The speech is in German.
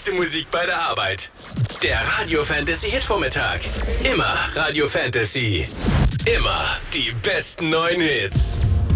beste Musik bei der Arbeit. Der Radio Fantasy Hitvormittag. Immer Radio Fantasy. Immer die besten neuen Hits.